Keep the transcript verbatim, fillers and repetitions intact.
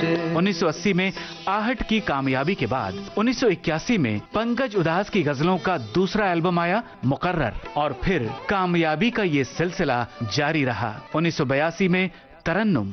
उन्नीस सौ अस्सी में आहट की कामयाबी के बाद उन्नीस सौ इक्यासी में पंकज उधास की गजलों का दूसरा एल्बम आया मुकर्रर, और फिर कामयाबी का ये सिलसिला जारी रहा। उन्नीस सौ बयासी में तरन्नुम,